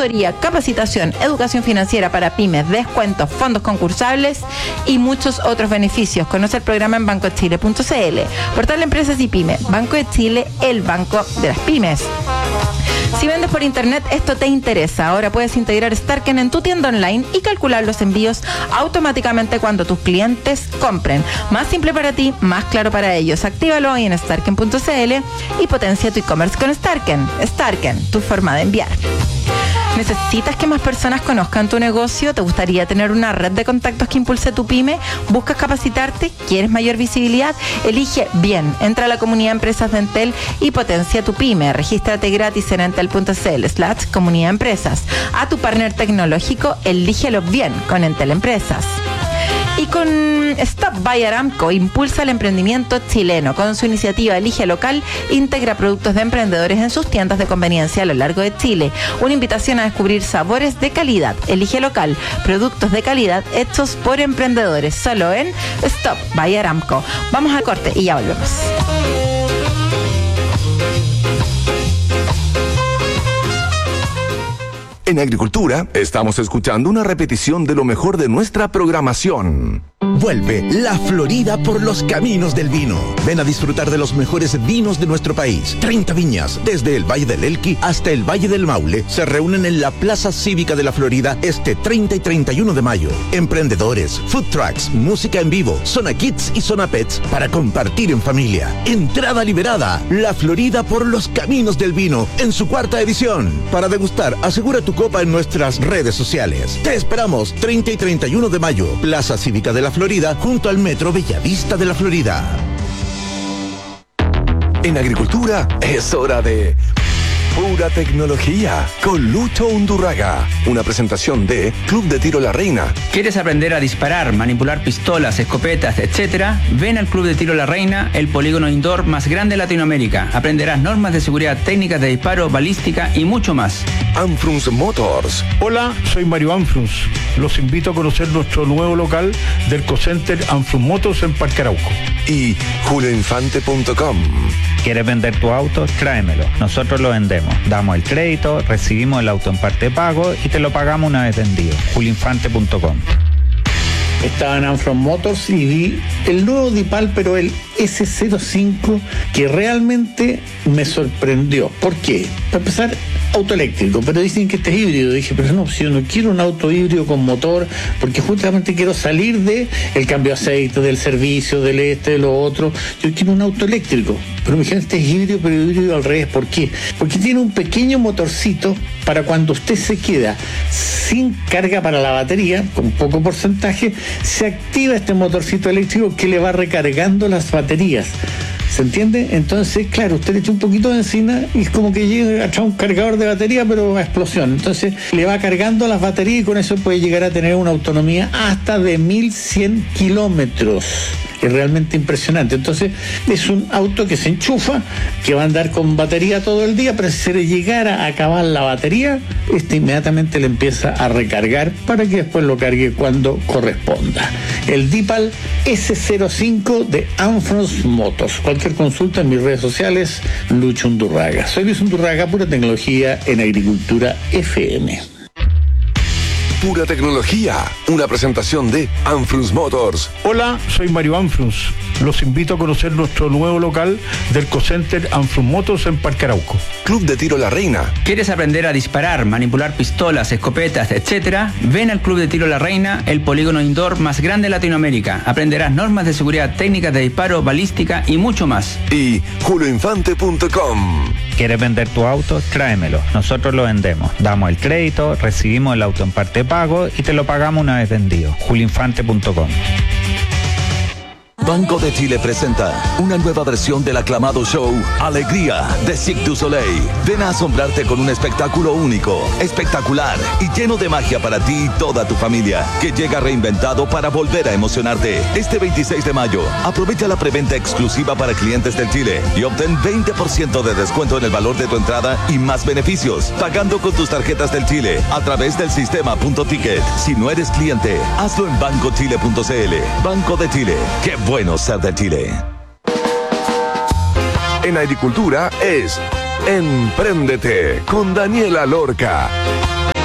asesoría, capacitación, educación financiera para pymes, descuentos, fondos concursables y muchos otros beneficios. Conoce el programa en bancochile.cl. Portal de Empresas y Pymes. Banco de Chile, el banco de las pymes. Si vendes por internet, esto te interesa. Ahora puedes integrar Starken en tu tienda online y calcular los envíos automáticamente cuando tus clientes compren. Más simple para ti, más claro para ellos. Actívalo hoy en starken.cl y potencia tu e-commerce con Starken. Starken, tu forma de enviar. ¿Necesitas que más personas conozcan tu negocio? ¿Te gustaría tener una red de contactos que impulse tu pyme? ¿Buscas capacitarte? ¿Quieres mayor visibilidad? Elige bien. Entra a la comunidad de empresas de Entel y potencia tu pyme. Regístrate gratis en entel.cl/comunidad empresas. A tu partner tecnológico, elígelo bien con Entel Empresas. Y con Stop by Aramco impulsa el emprendimiento chileno. Con su iniciativa Elige Local, integra productos de emprendedores en sus tiendas de conveniencia a lo largo de Chile. Una invitación a descubrir sabores de calidad. Elige Local, productos de calidad hechos por emprendedores. Solo en Stop by Aramco. Vamos al corte y ya volvemos. En Agricultura, estamos escuchando una repetición de lo mejor de nuestra programación. Vuelve La Florida por los caminos del vino. Ven a disfrutar de los mejores vinos de nuestro país. 30 viñas, desde el Valle del Elqui hasta el Valle del Maule, se reúnen en la Plaza Cívica de La Florida este 30 y 31 de mayo. Emprendedores, food trucks, música en vivo, zona kids y zona pets para compartir en familia. Entrada liberada. La Florida por los caminos del vino en su 4ª edición. Para degustar, asegura tu copa en nuestras redes sociales. Te esperamos 30 y 31 de mayo. Plaza Cívica de La Florida, junto al Metro Bellavista de La Florida. En Agricultura es hora de Pura Tecnología con Lucho Undurraga. Una presentación de Club de Tiro La Reina. ¿Quieres aprender a disparar, manipular pistolas, escopetas, etcétera? Ven al Club de Tiro La Reina, el polígono indoor más grande de Latinoamérica. Aprenderás normas de seguridad, técnicas de disparo, balística y mucho más. Anfrunz Motors. Hola, soy Mario Anfrunz. Los invito a conocer nuestro nuevo local del Cocenter Anfrunz Motors en Parque Arauco. Y julioinfante.com. ¿Quieres vender tu auto? Tráemelo. Nosotros lo vendemos. Damos el crédito, recibimos el auto en parte de pago y te lo pagamos una vez vendido. julioinfante.com. Estaba en Anfrunz Motors y vi el nuevo Dipal, pero el S05, que realmente me sorprendió. ¿Por qué? Para empezar, auto eléctrico, pero dicen que este es híbrido. Dije, pero no, si yo no quiero un auto híbrido con motor, porque justamente quiero salir de el cambio de aceite, del servicio, de lo otro. Yo quiero un auto eléctrico. Pero me dijeron, este es híbrido, pero híbrido al revés. ¿Por qué? Porque tiene un pequeño motorcito para cuando usted se queda sin carga para la batería, con poco porcentaje, se activa este motorcito eléctrico que le va recargando las baterías. ¿Se entiende? Entonces, claro, usted le echa un poquito de benzina y es como que llega a echar un cargador de batería, pero a explosión. Entonces, le va cargando las baterías y con eso puede llegar a tener una autonomía hasta de 1100 kilómetros. Es realmente impresionante. Entonces, es un auto que se enchufa, que va a andar con batería todo el día, pero si se le llegara a acabar la batería, inmediatamente le empieza a recargar para que después lo cargue cuando corresponda. El Dipal S05 de Anfrunz Motors. Cualquier consulta en mis redes sociales, Lucho Undurraga. Soy Luis Undurraga, Pura Tecnología en Agricultura FM. Pura Tecnología, una presentación de Anfrunz Motors. Hola, soy Mario Anfrunz. Los invito a conocer nuestro nuevo local del Cocenter Anfrunz Motors en Parque Arauco. Club de Tiro La Reina. ¿Quieres aprender a disparar, manipular pistolas, escopetas, etcétera? Ven al Club de Tiro La Reina, el polígono indoor más grande de Latinoamérica. Aprenderás normas de seguridad, técnicas de disparo, balística y mucho más. Y julioinfante.com. ¿Quieres vender tu auto? Tráemelo. Nosotros lo vendemos. Damos el crédito, recibimos el auto en parte de pago y te lo pagamos una vez vendido. julioinfante.com. Banco de Chile presenta una nueva versión del aclamado show Alegría de Cirque du Soleil. Ven a asombrarte con un espectáculo único, espectacular y lleno de magia para ti y toda tu familia, que llega reinventado para volver a emocionarte. Este 26 de mayo, aprovecha la preventa exclusiva para clientes del Chile y obtén 20% de descuento en el valor de tu entrada y más beneficios, pagando con tus tarjetas del Chile a través del sistema Punto Ticket. Si no eres cliente, hazlo en bancochile.cl. Banco de Chile. ¡Qué bueno ser de Chile! En Agricultura es Empréndete con Daniela Lorca.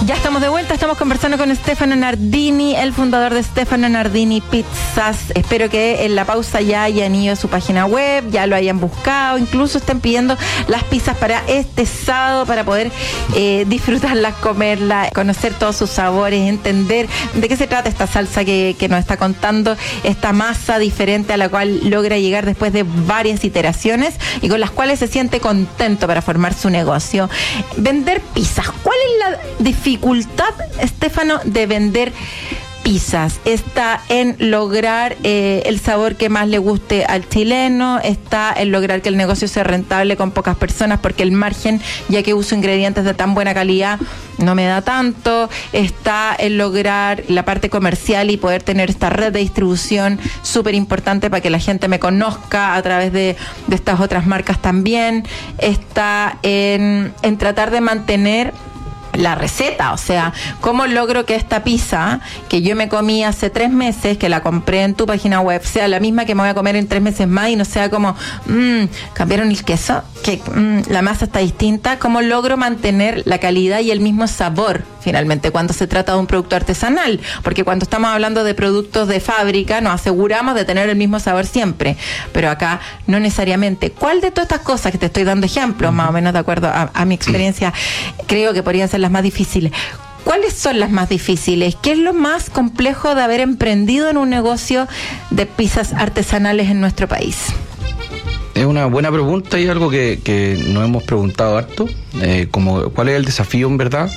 Ya estamos de vuelta, estamos conversando con Stefano Nardini, el fundador de Stefano Nardini Pizzas. Espero que en la pausa ya hayan ido a su página web, ya lo hayan buscado, incluso estén pidiendo las pizzas para este sábado para poder disfrutarlas, comerlas, conocer todos sus sabores, entender de qué se trata esta salsa que nos está contando, esta masa diferente a la cual logra llegar después de varias iteraciones y con las cuales se siente contento para formar su negocio. Vender pizzas, ¿cuál es la dificultad, Stefano, de vender pizzas? Está en lograr el sabor que más le guste al chileno, está en lograr que el negocio sea rentable con pocas personas, porque el margen, ya que uso ingredientes de tan buena calidad, no me da tanto. Está en lograr la parte comercial y poder tener esta red de distribución súper importante para que la gente me conozca a través de estas otras marcas también. Está en tratar de mantener la receta, o sea, ¿cómo logro que esta pizza que yo me comí hace 3 meses, que la compré en tu página web, sea la misma que me voy a comer en 3 meses más y no sea como, cambiaron el queso, que la masa está distinta? ¿Cómo logro mantener la calidad y el mismo sabor finalmente cuando se trata de un producto artesanal? Porque cuando estamos hablando de productos de fábrica nos aseguramos de tener el mismo sabor siempre, pero acá no necesariamente. ¿Cuál de todas estas cosas que te estoy dando ejemplos, más o menos de acuerdo a mi experiencia, creo que podrían ser las más difíciles? ¿Cuáles son las más difíciles? ¿Qué es lo más complejo de haber emprendido en un negocio de pizzas artesanales en nuestro país? Es una buena pregunta y algo que nos hemos preguntado harto, como cuál es el desafío en verdad.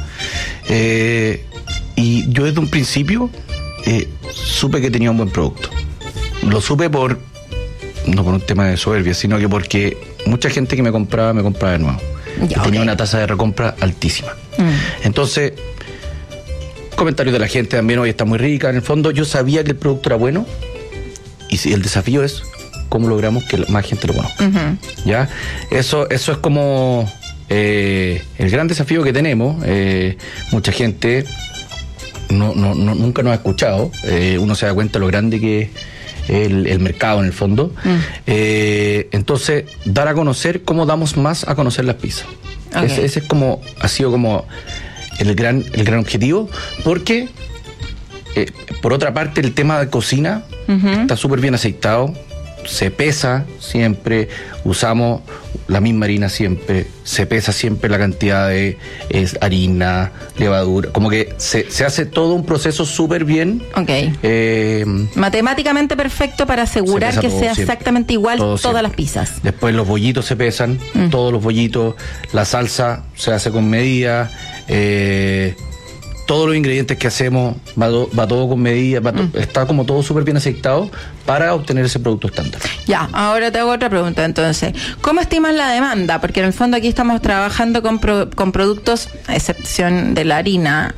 Y yo desde un principio supe que tenía un buen producto. Lo supe no por un tema de soberbia, sino que porque mucha gente que me compraba de nuevo. Y tenía una tasa de recompra altísima. Entonces, comentarios de la gente también, hoy está muy rica. En el fondo yo sabía que el producto era bueno y si el desafío es cómo logramos que más gente lo conozca. ¿Ya? Eso es como el gran desafío que tenemos. Mucha gente nunca nos ha escuchado. Uno se da cuenta de lo grande que es el mercado en el fondo. Entonces, dar a conocer cómo damos más a conocer las pizzas. Ese es como, ha sido como el gran objetivo, porque por otra parte el tema de cocina está súper bien aceitado, se pesa siempre, usamos la misma harina siempre, se pesa siempre la cantidad de harina, levadura, como que se hace todo un proceso súper bien. Matemáticamente perfecto para asegurar que sea siempre, exactamente igual todas las pizzas. Después los bollitos se pesan, todos los bollitos, la salsa se hace con medida, todos los ingredientes que hacemos va todo con medida, está como todo súper bien aceitado para obtener ese producto estándar. Ya, ahora te hago otra pregunta entonces. ¿Cómo estimas la demanda? Porque en el fondo aquí estamos trabajando con productos, a excepción de la harina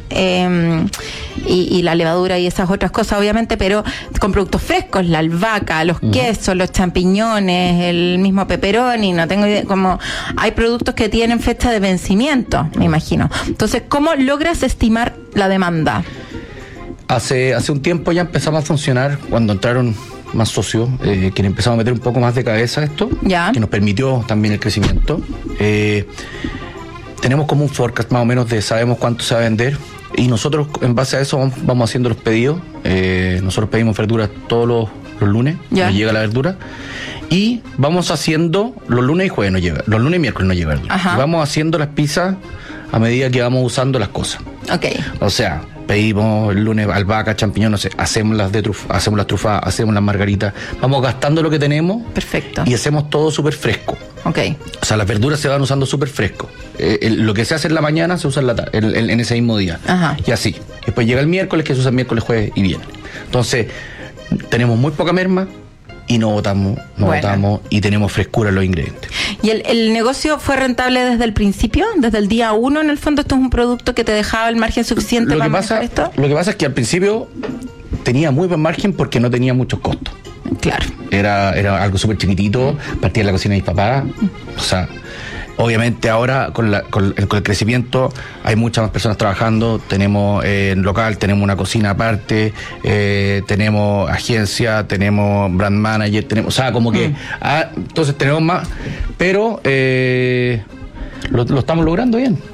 y la levadura y esas otras cosas obviamente, pero con productos frescos, la albahaca, los quesos, los champiñones, el mismo pepperoni, no tengo idea, como hay productos que tienen fecha de vencimiento, me imagino. Entonces, ¿cómo logras estimar la demanda? Hace un tiempo ya empezamos a funcionar cuando entraron más socios, que empezamos a meter un poco más de cabeza a esto, que nos permitió también el crecimiento. Tenemos como un forecast más o menos de sabemos cuánto se va a vender y nosotros en base a eso vamos haciendo los pedidos. Nosotros pedimos verduras todos los lunes, nos llega la verdura y vamos haciendo los lunes y jueves nos llega, los lunes y miércoles nos llega verdura. Y vamos haciendo las pizzas a medida que vamos usando las cosas. O sea, pedimos el lunes albahaca, champiñón, no sé, hacemos las trufadas, hacemos las margaritas, vamos gastando lo que tenemos. Perfecto. Y hacemos todo súper fresco. O sea, las verduras se van usando súper fresco. Lo que se hace en la mañana se usa en ese mismo día. Y así. Después llega el miércoles, que se usa miércoles, jueves y viernes. Entonces, tenemos muy poca merma y no botamos y tenemos frescura en los ingredientes. ¿Y el negocio fue rentable desde el principio? ¿Desde el día 1 en el fondo esto es un producto que te dejaba el margen suficiente para manejar esto? Lo que pasa es que al principio tenía muy buen margen porque no tenía muchos costos. Claro. Era algo súper chiquitito, partía de la cocina de mis papás. O sea, obviamente ahora con el crecimiento hay muchas más personas trabajando, tenemos local, tenemos una cocina aparte, tenemos agencia, tenemos brand manager, tenemos, o sea, como que entonces tenemos más, pero lo estamos logrando bien.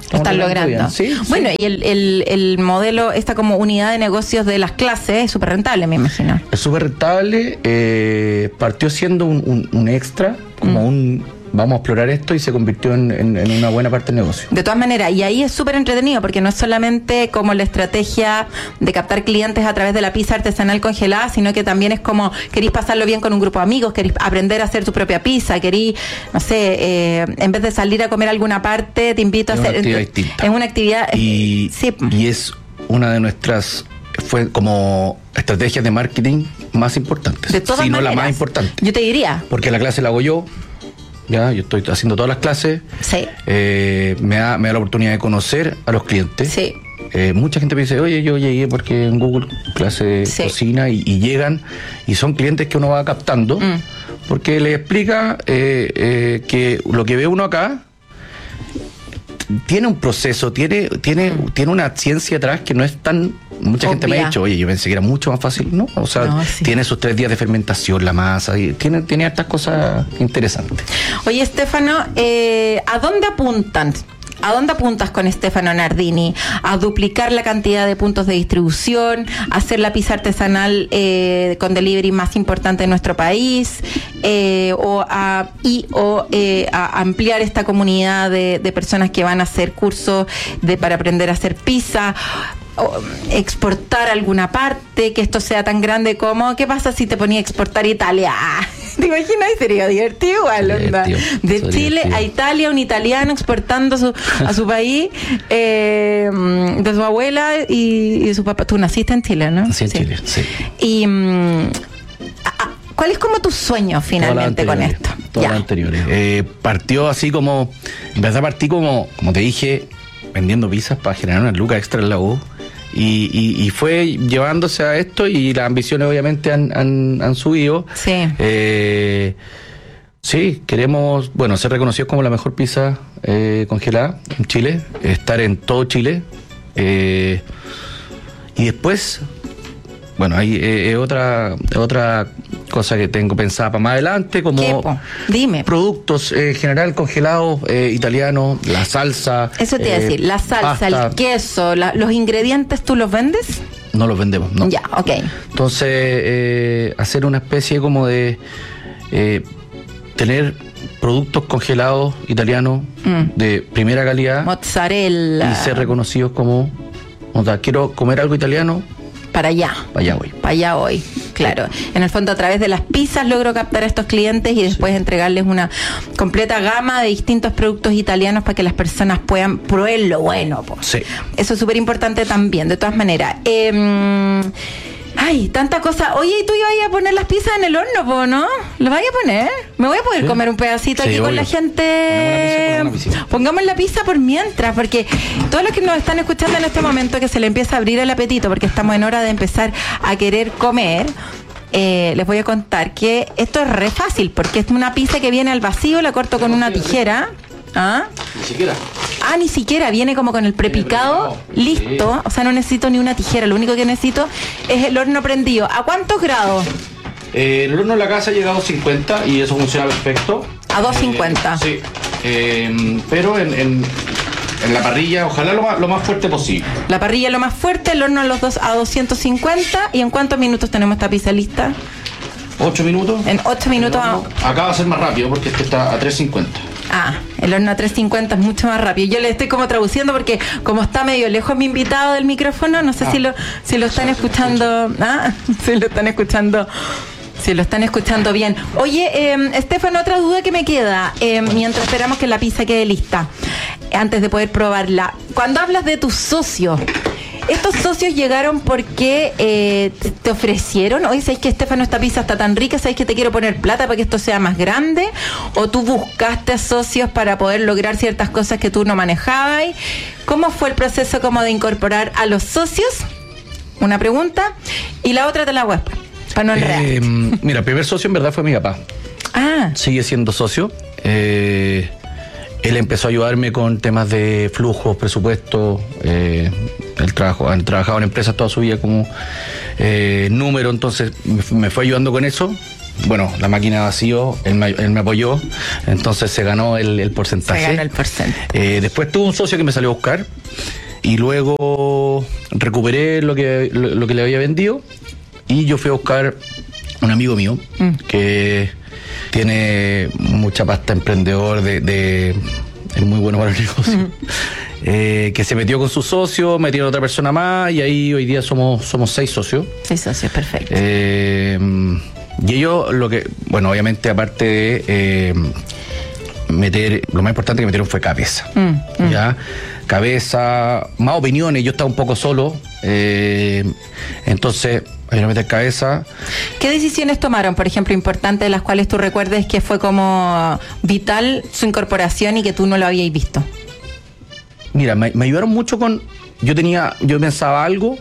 están logrando. Sí, bueno, y el modelo, esta como unidad de negocios de las clases es súper rentable, me imagino. Es súper rentable, partió siendo un extra, como vamos a explorar esto, y se convirtió en una buena parte del negocio. De todas maneras, y ahí es súper entretenido porque no es solamente como la estrategia de captar clientes a través de la pizza artesanal congelada, sino que también es como querís pasarlo bien con un grupo de amigos, querís aprender a hacer tu propia pizza, querís, no sé, en vez de salir a comer a alguna parte, te invito a hacer... Es una actividad distinta. Es una actividad... Y es una de nuestras... fue como estrategias de marketing más importantes. De todas maneras, la más importante. Yo te diría. Porque la clase la hago yo. Ya, yo estoy haciendo todas las clases. Sí. Me da la oportunidad de conocer a los clientes. Sí. Mucha gente me dice, oye, yo llegué porque en Google clase de cocina y llegan y son clientes que uno va captando porque les explica que lo que ve uno acá tiene un proceso, tiene una ciencia atrás que no es tan... Mucha gente me ha dicho, oye, yo pensé que era mucho más fácil, ¿no? O sea, tiene sus 3 días de fermentación la masa, y tiene estas cosas interesantes. Oye, Stefano, ¿a dónde apuntan? ¿A dónde apuntas con Stefano Nardini? ¿A duplicar la cantidad de puntos de distribución? ¿A hacer la pizza artesanal con delivery más importante de nuestro país? ¿O a ampliar esta comunidad de personas que van a hacer cursos para aprender a hacer pizza? O exportar a alguna parte, que esto sea tan grande como, ¿qué pasa si te ponía a exportar a Italia? ¿Te imaginas? Sería divertido igual, onda. De Chile a Italia, un italiano exportando a su país, de su abuela y de su papá. Tú naciste en Chile, ¿no? Sí, en Chile, sí. Y ¿cuál es como tu sueño finalmente con esto? Todas las anteriores. Partió así como, empecé a partir como te dije, vendiendo pizzas para generar una lucas extra en la U. Y fue llevándose a esto, y las ambiciones obviamente han subido. Sí. Sí, queremos, ser reconocidos como la mejor pizza congelada en Chile, estar en todo Chile. Y después, hay otra cosa que tengo pensada para más adelante, como dime. Productos en general congelados, italianos, la salsa. Eso te iba a decir, la salsa, pasta, el queso, los ingredientes, ¿tú los vendes? No los vendemos, no. Ya, ok. Entonces, hacer una especie como de tener productos congelados italianos de primera calidad. Mozzarella. Y ser reconocidos como, quiero comer algo italiano. Para allá. Para allá voy. Claro. En el fondo, a través de las pizzas logro captar a estos clientes y después entregarles una completa gama de distintos productos italianos para que las personas puedan probar lo bueno. Sí. Eso es súper importante también, de todas maneras. Ay, tanta cosa. Oye, ¿y tú ibas a poner las pizzas en el horno, no? ¿Las vas a poner? ¿Me voy a poder comer un pedacito aquí con la gente? Pongamos la pizza por mientras, porque todos los que nos están escuchando en este momento, que se le empieza a abrir el apetito, porque estamos en hora de empezar a querer comer, les voy a contar que esto es re fácil, porque es una pizza que viene al vacío, la corto con una tijera. ¿Ah? Ni siquiera. Ni siquiera, viene como con el prepicado listo, sí. O sea, no necesito ni una tijera, lo único que necesito es el horno prendido. ¿A cuántos grados? El horno de la casa llega a 250 y eso funciona perfecto. A 250. Sí. Pero en la parrilla, ojalá lo más fuerte posible. La parrilla lo más fuerte, el horno a 250. ¿Y en cuántos minutos tenemos esta pizza lista? 8 minutos. En 8 minutos. Acá va a ser más rápido porque este está a 350. El horno a 350 es mucho más rápido. Yo le estoy como traduciendo porque como está medio lejos mi invitado del micrófono, no sé si lo están escuchando. Si lo están escuchando. Si lo están escuchando bien. Oye, Stefano, otra duda que me queda mientras esperamos que la pizza quede lista, antes de poder probarla. Cuando hablas de tus socios, ¿estos socios llegaron porque te ofrecieron? Oye, ¿sabes que, Stefano, esta pizza está tan rica? ¿Sabes que te quiero poner plata para que esto sea más grande? ¿O tú buscaste socios para poder lograr ciertas cosas que tú no manejabas? ¿Cómo fue el proceso como de incorporar a los socios? Una pregunta. Y la otra te la hago después, para no enredar. Mira, el primer socio en verdad fue mi papá. Sigue siendo socio. Él empezó a ayudarme con temas de flujos, presupuesto. Él trabajado en empresas toda su vida como número, entonces me fue ayudando con eso. bueno, la máquina vacío, él me apoyó, entonces se ganó el porcentaje. Se ganó el porcentaje. Después tuve un socio que me salió a buscar y luego recuperé lo que le había vendido y yo fui a buscar un amigo mío que tiene mucha pasta emprendedor es muy bueno para el negocio. Que se metió con su socio, metieron otra persona más y ahí hoy día somos 6 socios. 6 socios, perfecto. Y ellos obviamente aparte de meter, lo más importante que metieron fue cabeza. ¿Ya? Cabeza, más opiniones, yo estaba un poco solo, entonces hay que meter cabeza. ¿Qué decisiones tomaron, por ejemplo, importantes, de las cuales tú recuerdes que fue como vital su incorporación y que tú no lo habías visto? Mira, me ayudaron mucho yo pensaba algo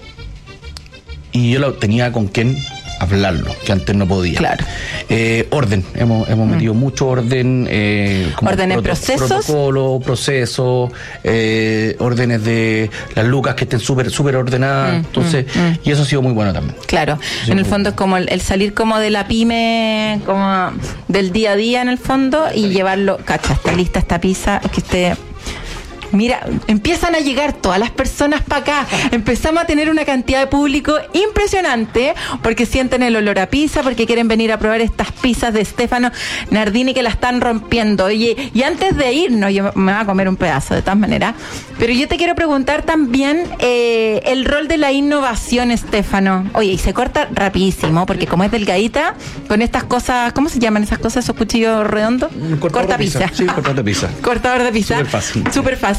y yo tenía con quién hablarlo, que antes no podía. Claro. Orden, hemos metido mucho orden. ¿Orden en procesos? Protocolo, procesos, órdenes de las lucas que estén súper ordenadas. Entonces, y eso ha sido muy bueno también. Claro, en el fondo es como el salir como de la pyme, como del día a día en el fondo y llevarlo, cacha, está lista esta pizza, es que esté... Mira, empiezan a llegar todas las personas para acá. Empezamos a tener una cantidad de público impresionante porque sienten el olor a pizza, porque quieren venir a probar estas pizzas de Stefano Nardini que la están rompiendo. Oye, y antes de irnos, yo me voy a comer un pedazo de todas maneras, pero yo te quiero preguntar también el rol de la innovación, Stefano. Oye, y se corta rapidísimo porque como es delgadita, con estas cosas, ¿cómo se llaman esas cosas, esos cuchillos redondos? Corta pizza. Sí, cortador de pizza. Cortador de pizza. Súper fácil.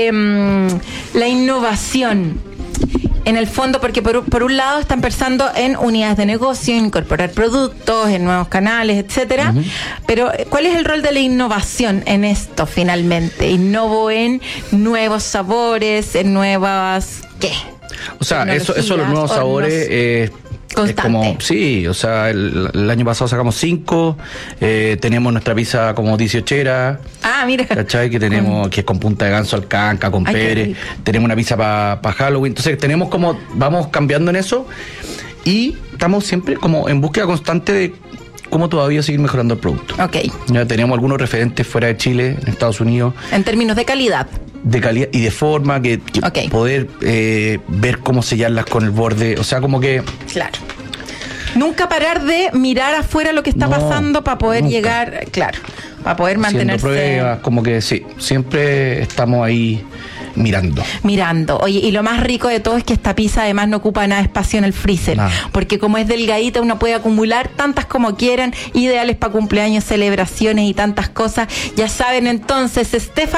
La innovación en el fondo, porque por un lado están pensando en unidades de negocio, en incorporar productos, en nuevos canales, etcétera, pero ¿cuál es el rol de la innovación en esto finalmente? Innovo en nuevos sabores, en nuevas ¿qué? O sea, eso los nuevos sabores constante. Es como, sí, o sea, el año pasado sacamos 5, tenemos nuestra pizza como 18era. Ah, mira. ¿Cachai? Que tenemos, que es con punta de ganso, alcanca, con pere. Tenemos una pizza para Halloween. Entonces tenemos como, vamos cambiando en eso y estamos siempre como en búsqueda constante de cómo todavía seguir mejorando el producto. Ok. Ya tenemos algunos referentes fuera de Chile, en Estados Unidos. En términos de calidad. De calidad y de forma, que poder ver cómo sellarlas con el borde, o sea, como que... Claro. Nunca parar de mirar afuera lo que está pasando para poder llegar, claro, para poder mantenerse... Haciendo pruebas, como que sí, siempre estamos ahí mirando. Oye, y lo más rico de todo es que esta pizza además no ocupa nada de espacio en el freezer, porque como es delgadita uno puede acumular tantas como quieran, ideales para cumpleaños, celebraciones y tantas cosas. Ya saben, entonces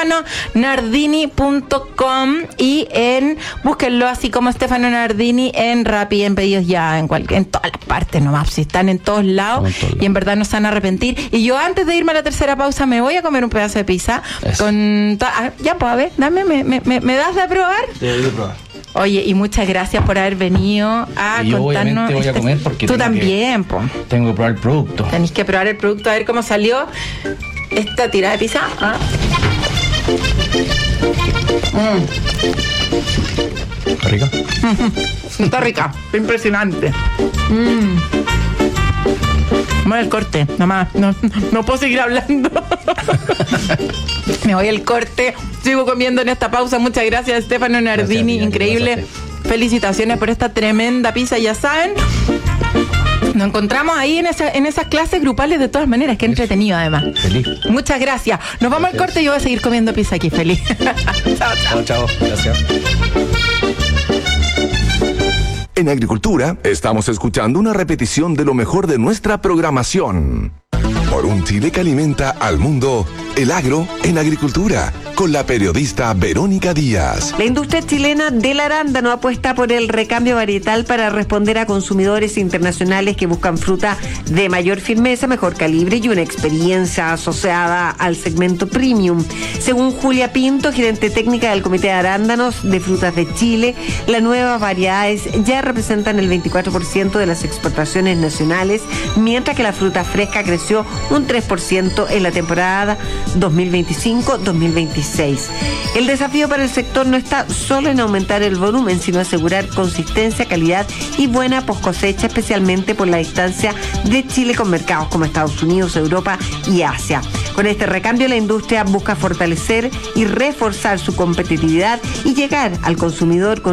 stefanonardini.com y búsquenlo así como Stefano Nardini en Rappi, en pedidos ya, en todas las partes nomás, si están en todos lados y en verdad no se van a arrepentir. Y yo antes de irme a la tercera pausa me voy a comer un pedazo de pizza con ya pues, a ver, dame, ¿me das de probar? Te doy de probar. Oye, y muchas gracias por haber venido a yo contarnos. Obviamente voy a comer porque tú también, tengo que probar el producto. Tenéis que probar el producto, a ver cómo salió esta tirada de pizza. ¿Está rica? Está rica, está impresionante. Bueno, el corte, nomás, no puedo seguir hablando. Me voy al corte, sigo comiendo en esta pausa. Muchas gracias, Stefano Nardini, increíble. Felicitaciones por esta tremenda pizza, ya saben. Nos encontramos ahí en esas clases grupales de todas maneras, que entretenido además. Feliz. Muchas gracias. Nos vamos al corte y yo voy a seguir comiendo pizza aquí, feliz. Chao. Gracias. En Agricultura estamos escuchando una repetición de lo mejor de nuestra programación. Por un Chile que alimenta al mundo, el agro en agricultura, con la periodista Verónica Díaz. La industria chilena del arándano apuesta por el recambio varietal para responder a consumidores internacionales que buscan fruta de mayor firmeza, mejor calibre y una experiencia asociada al segmento premium. Según Julia Pinto, gerente técnica del Comité de Arándanos de Frutas de Chile, las nuevas variedades ya representan el 24% de las exportaciones nacionales, mientras que la fruta fresca creció un 3% en la temporada 2025-2026. El desafío para el sector no está solo en aumentar el volumen, sino asegurar consistencia, calidad y buena poscosecha, especialmente por la distancia de Chile con mercados como Estados Unidos, Europa y Asia. Con este recambio, la industria busca fortalecer y reforzar su competitividad y llegar al consumidor con